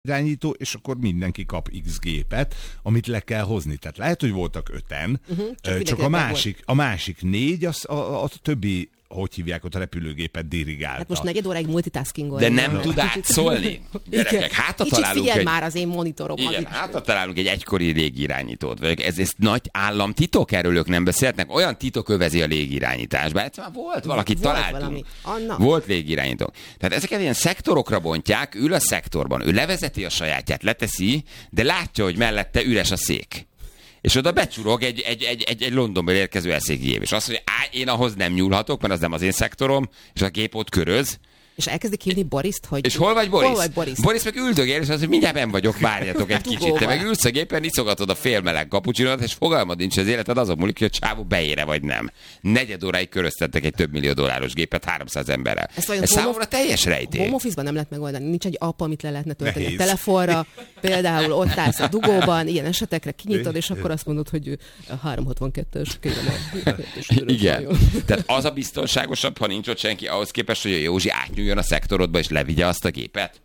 irányító, és akkor mindenki kap X gépet, amit le kell hozni. Tehát lehet, hogy voltak 5-en, csak a másik 4, a többi, hogy hívják ott a repülőgépet dirigálta. Hát most negyed óráig multitaskingolni. De nem tud átszólni. Gyerekek, figyelj már az én monitoromat. Igen, találunk egy egykori légirányítót. Ez nagy államtitok, erről ők nem beszélhetnek. Olyan titok övezi a légirányításban. Egyszerűen volt valaki, találtunk. Volt légirányító. Tehát ezeket ilyen szektorokra bontják, ül a szektorban. Ő levezeti a sajátját, leteszi, de látja, hogy mellette üres a szék. És oda becsurog egy Londonból érkező elszékgép. És azt mondja, én ahhoz nem nyúlhatok, mert az nem az én szektorom, és a gép ott köröz. És elkezdik hívni Boriszt, hogy... És hol vagy Boris? Boris meg üldögél, és azt, hogy mindjárt benn vagyok, várjatok egy kicsit. Te meg ülsz a gépen, iszogatod a félmeleg kapucsinót, és fogalmad nincs az életed, azon múlik, hogy a csávó beére vagy nem. Negyed óráig köröztettek egy több millió dolláros gépet 300 emberrel. Ez számomra teljes rejtély. Home office-ban nem lehet megoldani. Nincs egy app, amit le lehetne tölteni a telefonra. Például ott állsz a dugóban, ilyen esetekre kinyitod, és akkor azt mondod, hogy a 362-es kérem. Igen. Tehát az a biztonságosabb, ha nincs ott senki, ahhoz képest, hogy a Józsi átnyúljon a szektorodba, és levigye azt a gépet?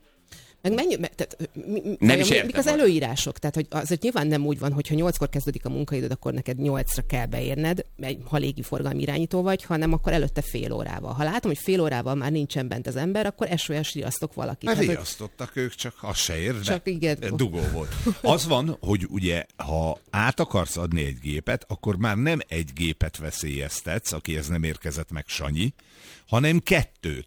Nem is értem. Mik az előírások? Tehát, hogy azért nyilván nem úgy van, hogyha 8-kor kezdődik a munkaidőd, akkor neked 8-ra kell beérned, ha légiforgalmi irányító vagy, hanem akkor előtte fél órával. Ha látom, hogy fél órával már nincsen bent az ember, akkor SOS riasztok valakit. Mert riasztottak ők, csak az se érde. Csak igen. Dugó volt. Az van, hogy ugye, ha át akarsz adni egy gépet, akkor már nem egy gépet veszélyeztetsz, akihez nem érkezett meg Sanyi, hanem 2.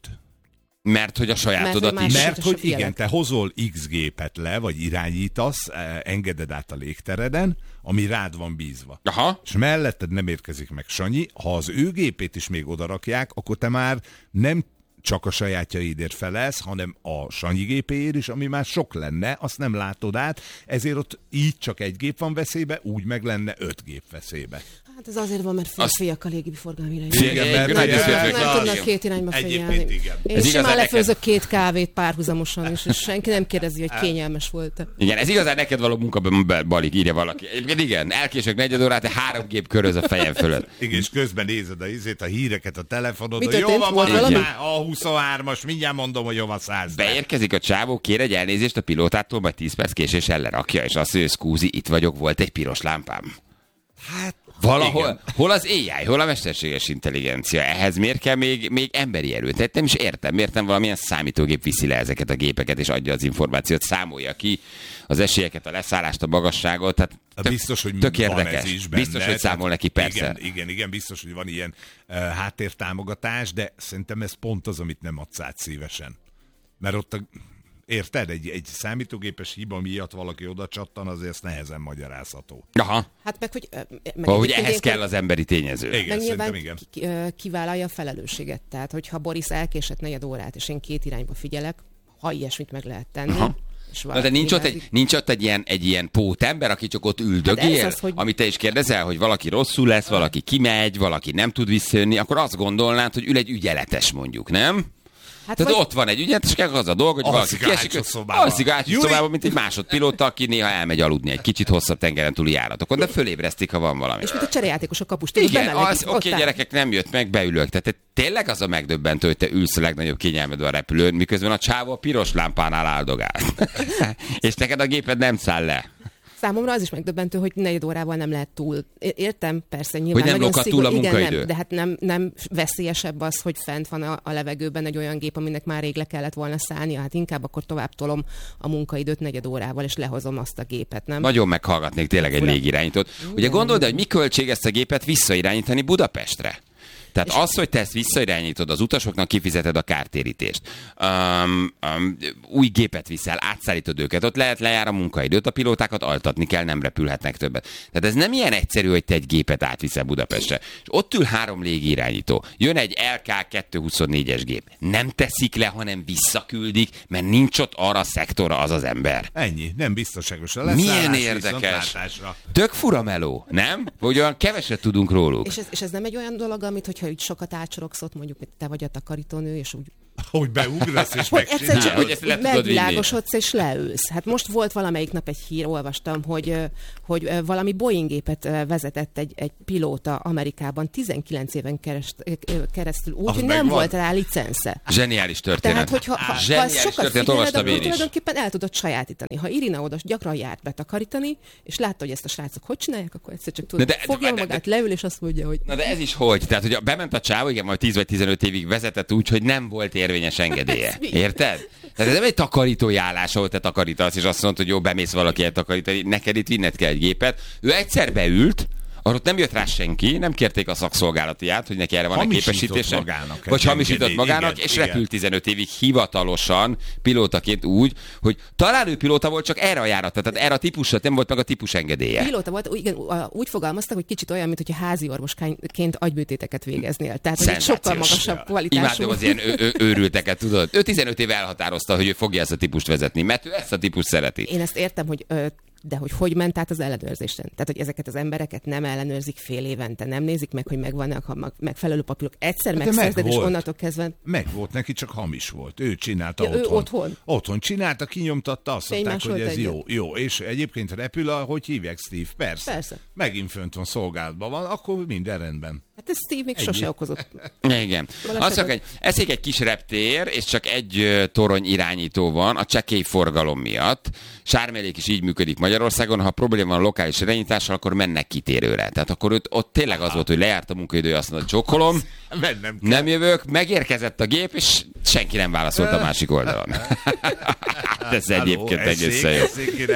Mert hogy a sajátodat is. Mert hogy igen, te hozol X gépet le, vagy irányítasz, engeded át a légtereden, ami rád van bízva. Aha. És melletted nem érkezik meg Sanyi, ha az ő gépét is még odarakják, akkor te már nem csak a sajátjaidért felelsz, hanem a Sanyi gépéért is, ami már sok lenne, azt nem látod át, ezért ott így csak egy gép van veszélybe, úgy meg lenne 5 gép veszélybe. Hát ez azért van, mert férfiak a légiforgalmi irányító. Nem tudnak 2 irányba figyelni. Én simán lefőzök 2 kávét párhuzamosan is, és senki nem kérdezi, hogy kényelmes volt-e. Igen, ez igazán neked való munka, Balik, írja valaki. Egyébként igen, elkésök negyed órát, de 3 gép köröz a fejem fölött. Igen, és közben nézed a híreket a telefonodon. Jó van, a 23-as, mindjárt mondom, hogy jó van 100. Beérkezik a csávó, kér egy elnézést a pilótától, majd 10 perc késéssel lerakja, és azt mondja, szkúzi, itt vagyok, volt egy piros lámpám. Hát valahol, hol az AI, hol a mesterséges intelligencia? Ehhez miért kell még emberi erőt? Tehát nem is értem, valamilyen számítógép viszi le ezeket a gépeket, és adja az információt, számolja ki az esélyeket, a leszállást, a magasságot. Tehát biztos, hogy tök van érdekes. Ez is benne. Biztos, hogy számol neki, persze. Igen, biztos, hogy van ilyen háttértámogatás, de szerintem ez pont az, amit nem adsz át szívesen. Mert ott érted? Egy számítógépes hiba miatt valaki oda csattan, azért ezt nehezen magyarázható. Aha. Hát meg, hogy ehhez kell az emberi tényező. Igen, nyilván kivállalja a felelősséget. Tehát, hogyha Boris elkésett 4 órát, és én 2 irányba figyelek, ha ilyesmit meg lehet tenni. Aha. De nincs ott egy ilyen pótember, aki csak ott üldögél, hát amit te is kérdezel, hogy valaki rosszul lesz, valaki kimegy, valaki nem tud visszajönni, akkor azt gondolnád, hogy ül egy ügyeletes mondjuk, nem? Hát tehát ott van egy ügyet, és az a dolog, hogy valaki kiesik, alszik ágyú szobában, mint egy másodpilóta, aki néha elmegy aludni egy kicsit hosszabb tengeren túli járatokon, de fölébresztik, ha van valami. És mint a cserejátékos a kapust. Igen, oké, gyerekek, nem jött meg, beülök. Tehát tényleg az a megdöbbentő, hogy te ülsz a legnagyobb kényelmedben a repülőn, miközben a csávó a piros lámpánál áldogál. És neked a géped nem száll le. Számomra az is megdöbbentő, hogy 4 órával nem lehet túl. Értem, persze, nyilván hogy nem nagyon szigorú, túl a munkaidő. Igen, de hát nem veszélyesebb az, hogy fent van a levegőben egy olyan gép, aminek már rég le kellett volna szállnia. Hát inkább akkor tovább tolom a munkaidőt 4 órával, és lehozom azt a gépet, nem? Nagyon meghallgatnék tényleg egy légirányítót. Ugye gondold, hogy mi költség ezt a gépet visszairányítani Budapestre? Tehát az, hogy te ezt visszairányítod, az utasoknak kifizeted a kártérítést. Új gépet viszel, átszállítod őket, ott lejár a munkaidőt, a pilótákat altatni kell, nem repülhetnek többet. Tehát ez nem ilyen egyszerű, hogy te egy gépet átviszel Budapestre. És ott ül 3 légirányító. Jön egy LK-224-es gép. Nem teszik le, hanem visszaküldik, mert nincs ott arra a szektorra az ember. Ennyi, nem biztonságos. Milyen érdekes. Tök fura meló, nem? Hogy olyan keveset tudunk róluk. És ez nem egy olyan dolog, amit hogyha úgy sokat átsorogsz ott, mondjuk te vagy a takarítónő, és úgy Hogy beugrasz és hogy egyszer megcsinálod. csak hogy ezt le tudod megvilágosodsz és leülsz. Hát most volt valamelyik nap egy hír, olvastam, hogy valami Boeing-gépet vezetett egy pilóta Amerikában 19 éven keresztül úgy, hogy nem megvan. volt rá licensze. Zseniális történet. Tehát, ha Zseniális ezt sokat történet, figyeled, olvastam akkor én is. tulajdonképpen el tudod sajátítani. Ha Irina oda gyakran járt betakarítani, és látta, hogy ezt a srácok hogy csinálják, akkor egyszer csak tudod, fogja magát, leül, és azt mondja, hogy... Na de ez is hogy? Tehát, hogy bement a csávó, igen, majd 10 vagy 15 évig vezetett úgy, hogy nem volt érvényes engedélye. Érted? Tehát ez nem egy takarítói állás, ahol te takarítasz, és azt mondod, hogy jó, bemész valakiért takarítani, neked itt vinned kell egy gépet. Ő egyszer beült, arra nem jött rá senki, nem kérték a szakszolgálatiát, hogy neki erre van egy képesítése. Magának, vagy hamisított magának, igen, és igen. Repült 15 évig hivatalosan pilótaként úgy, hogy talán ő pilóta volt, csak erre a járata, tehát erre a típusra nem volt meg a típusengedélye. Pilóta volt, igen, úgy fogalmaztak, hogy kicsit olyan, mint hogyha házi orvosként agyműtéteket végeznél. Tehát hogy sokkal magasabb kvalitású. Imádom az ilyen őrülteket, tudod? Ő 15 éve elhatározta, hogy ő fogja ezt a típust vezetni, mert ő ezt a típust szereti. Én ezt értem, hogy de hogy ment át az ellenőrzésen? Tehát, hogy ezeket az embereket nem ellenőrzik fél évente, nem nézik meg, hogy megvannak a megfelelő papírok. Egyszer megszerzed, és onnantól kezdve... Meg volt neki, csak hamis volt. Ő csinálta ja, otthon. Ő otthon. Otthon csinálta, kinyomtatta, azt mondták, hogy ez jó. És egyébként repül, ahogy hívják, Steve? Persze. Megint fönt van, szolgálatban van, akkor minden rendben. Hát ez Steve még sose okozott. Igen. Azt mondja, hogy ez egy kis reptér, és csak egy torony irányító van a csekély forgalom miatt. Sármélék is így működik Magyarországon, ha probléma van a lokális irányítással, akkor mennek kitérőre. Tehát akkor ott tényleg az volt, hogy lejárt a munkaidő, azt mondta, csókolom, nem jövök, megérkezett a gép, és senki nem válaszolt a másik oldalon. Ez egyébként egészen jó.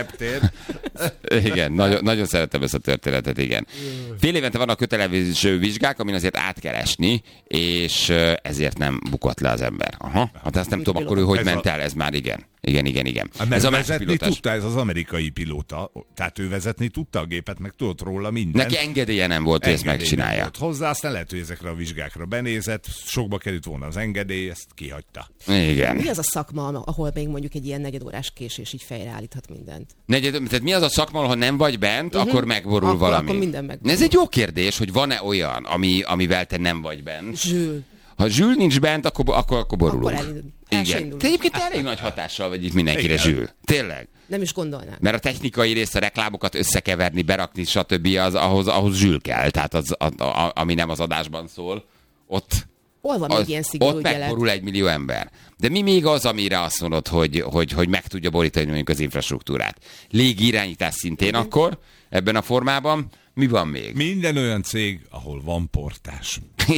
Igen, nagyon szeretem ezt a történetet, igen. Fél évente vannak kötelező vizsgák, amin azért át kell esni, és ezért nem bukott le az ember. Aha, hát ezt nem tudom, akkor ő hogy ment el, ez már igen. Igen. Ez a vezetni tudta, ez az amerikai pilóta. Tehát ő vezetni tudta a gépet, meg tudott róla mindent. Neki engedélye nem volt, hogy ezt megcsinálja. Hozzá, aztán lehet, hogy ezekre a vizsgákra benézett, sokba került volna az engedély, ezt kihagyta. Igen. Mi az a szakma, ahol még mondjuk egy ilyen negyedórás késés így fejreállíthat mindent? Tehát mi az a szakma, ha nem vagy bent, akkor megborul valami? Akkor minden megborul. Ez egy jó kérdés, hogy van-e olyan, amivel te nem vagy bent? Zsül. Ha Zsül nincs bent, akkor borulunk. Akkor igen. Te egyébként elég nagy hatással vagy itt mindenkire, Zsül. Tényleg. Nem is gondolnám. Mert a technikai rész, a reklámokat összekeverni, berakni, stb. Ahhoz Zsül kell. Tehát ami nem az adásban szól, ott... Hol van még ilyen szigorú ott megborul 1 millió ember. De mi még az, amire azt mondod, hogy meg tudja borítani mondjuk az infrastruktúrát? Légi irányítás szintén akkor, ebben a formában. Mi van még? Minden olyan cég, ahol van portás.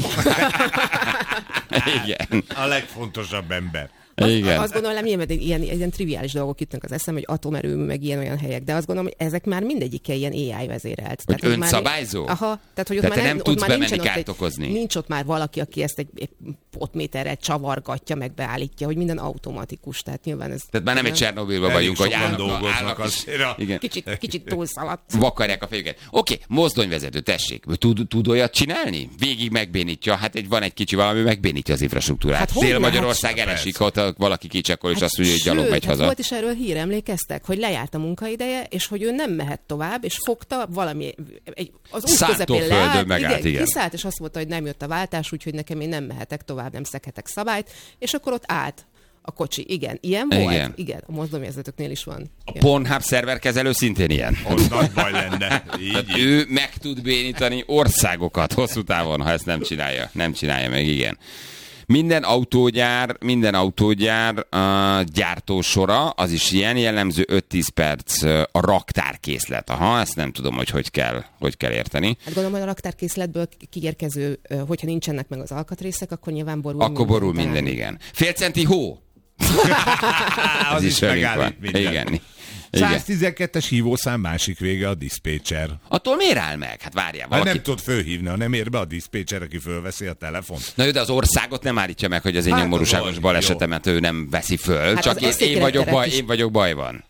Igen. A legfontosabb ember. Igen. Azt gondolom, hogy ilyen triviális dolgok jutnak az eszem, hogy atomerőmű, meg ilyen-olyan helyek, de azt gondolom, hogy ezek már mindegyike ilyen AI vezérelt. Hogy önszabályzó? Aha, tehát hogy ott tehát már nem tudsz bemenni kárt okozni. Nincs ott már valaki, aki ezt egy potméterrel csavargatja, meg beállítja, hogy minden automatikus. Tehát nyilván ez... Tehát már nem egy Csernobilban vagyunk, hogy állnak igen. Kicsit túlszaladt. Vakarják a fejüket. Oké, mozdonyvezető, tessék. Tud olyat csinálni? Végig megbénítja. Hát van egy kicsi valami, megbénítja az infrastruktúrát. Hát Dél-Magyarország elesik, ott valaki kicsekkor, és azt mondja, hogy gyalog megy haza. Volt is erről hír, emlékeztek, hogy lejárt a munkaideje, és hogy ő nem mehet tovább, és fogta valami, az út közepén leállt, kiszállt, és azt mondta, hogy nem jött a váltás, úgyhogy nekem én nem mehetek tovább, nem szekhetek szabályt, és akkor ott állt a kocsi. Igen, ilyen volt? Igen, a mozdonyvezetőknél is van. A Pornhub szerverkezelő szintén ilyen. Az nagy baj lenne. Így. Ő meg tud bénítani országokat hosszú távon, ha ezt nem csinálja. Nem csinálja meg, igen. Minden autógyár gyártósora, az is ilyen jellemző 5-10 perc a raktárkészlet. Aha, ezt nem tudom, hogy kell érteni. Hát gondolom, hogy a raktárkészletből kiérkező, hogyha nincsenek meg az alkatrészek, akkor nyilván borul akkor borul minden, igen. Fél centi hó. Az is megállít minden. Igen. 112-es hívószám másik vége a diszpécser. Attól miért áll meg? Hát várjál, valaki... Nem tud fölhívni, ha nem ér be a diszpécser, aki fölveszi a telefont. Na jó, de az országot nem állítja meg, hogy az én nyomorúságos balesetemet ő nem veszi föl. Hát csak én vagyok bajban.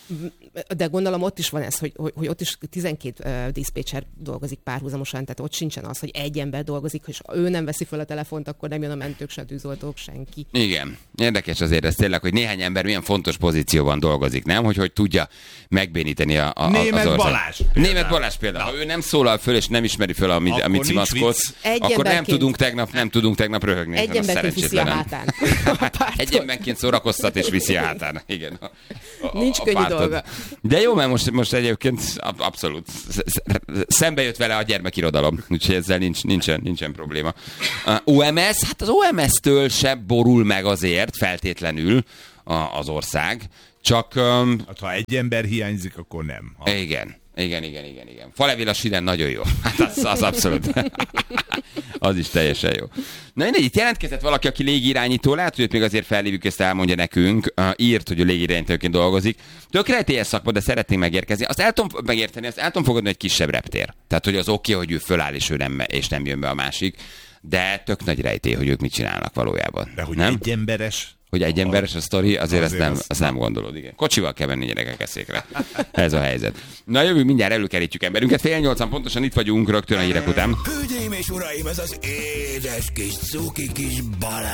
De gondolom ott is van ez, hogy ott is 12 diszpécser dolgozik párhuzamosan, tehát ott sincsen az, hogy egy ember dolgozik, és ha ő nem veszi fel a telefont, akkor nem jön a mentők, se a tűzoltók, senki. Igen. Érdekes azért ez tényleg, hogy néhány ember milyen fontos pozícióban dolgozik, nem? Hogy tudja megbénítani az ország. Balázs. Németh Balázs például. Ha ő nem szólal föl, és nem ismeri föl a micimaszkot, akkor nem tudunk tegnap röhögni. Egy emberként viszi a hátán. Egy emberként szórakoztat és viszi a hátán. Igen. Nincs könnyű dolga. De jó, mert most egyébként abszolút szembe jött vele a gyermekirodalom, úgyhogy ezzel nincsen probléma. OMS, hát az OMS-től se borul meg azért feltétlenül az ország, csak... Hát, ha egy ember hiányzik, akkor nem. Igen. Falevél a Siden nagyon jó. Hát az abszolút. Az is teljesen jó. Na mindegy, itt jelentkezett valaki, aki légirányító, lehet, hogy őt még azért felhívjuk, ezt elmondja nekünk. Írt, hogy a légirányítóként dolgozik. Tök rejtélyes szakma, de szeretnénk megérkezni. Azt el tudom fogadni, egy kisebb reptér. Tehát, hogy az oké, hogy ő föláll, és nem jön be a másik. De tök nagy rejtély, hogy ők mit csinálnak valójában. De hogy nem? egy emberes... Hogy egy emberes a sztori, azért azt nem gondolod, igen. Kocsival kell venni gyerekek eszékre. Ez a helyzet. Na jövünk, mindjárt előkerítjük emberünket. 7:30 pontosan itt vagyunk, rögtön a hírek után. Hölgyeim és uraim, ez az édes kis cuki kis Balázs.